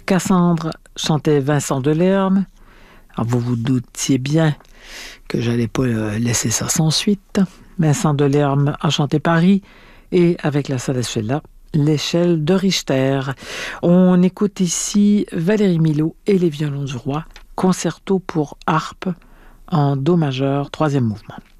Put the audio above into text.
Cassandre chantait Vincent Delerme. Alors vous vous doutiez bien que j'allais pas laisser ça sans suite. Vincent Delerme a chanté Paris et avec la Salacella, l'échelle de Richter. On écoute ici Valérie Milhaud et les violons du roi, concerto pour harpe en do majeur, troisième mouvement.